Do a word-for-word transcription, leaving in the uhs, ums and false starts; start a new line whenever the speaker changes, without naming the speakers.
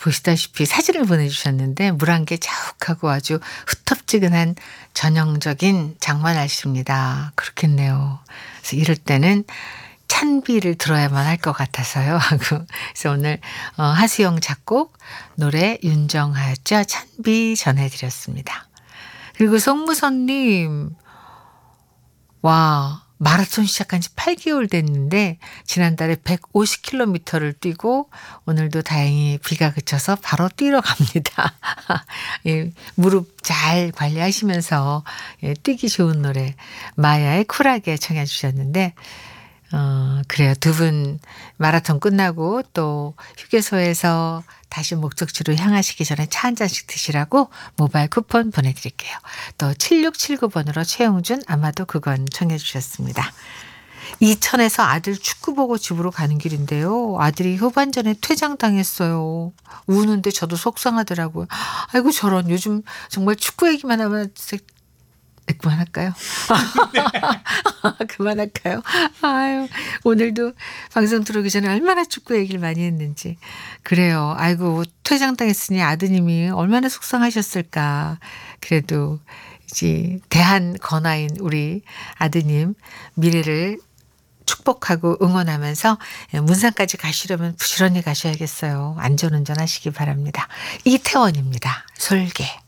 보시다시피 사진을 보내주셨는데 물안개 자욱하고 아주 후텁지근한 전형적인 장마 날씨입니다. 그렇겠네요. 그래서 이럴 때는 찬비를 들어야만 할 것 같아서요. 하고 그래서 오늘 어, 하수영 작곡 노래 윤정하였죠. 찬비 전해드렸습니다. 그리고 송무선님 와 마라톤 시작한 지 팔 개월 됐는데 지난달에 백오십 킬로미터를 뛰고 오늘도 다행히 비가 그쳐서 바로 뛰러 갑니다. 예, 무릎 잘 관리하시면서 예, 뛰기 좋은 노래 마야의 쿨하게 청해 주셨는데 어, 그래요. 두 분 마라톤 끝나고 또 휴게소에서 다시 목적지로 향하시기 전에 차 한 잔씩 드시라고 모바일 쿠폰 보내드릴게요. 또 칠육칠구 번으로 최영준 아마도 그건 청해 주셨습니다. 이천에서 아들 축구 보고 집으로 가는 길인데요. 아들이 후반전에 퇴장당했어요. 우는데 저도 속상하더라고요. 아이고 저런 요즘 정말 축구 얘기만 하면 그만할까요? 그만할까요? 아유, 오늘도 방송 들어오기 전에 얼마나 축구 얘기를 많이 했는지. 그래요. 아이고, 퇴장당했으니 아드님이 얼마나 속상하셨을까. 그래도 이제 대한 건아인 우리 아드님 미래를 축복하고 응원하면서 문산까지 가시려면 부지런히 가셔야겠어요. 안전운전 하시기 바랍니다. 이태원입니다. 솔개.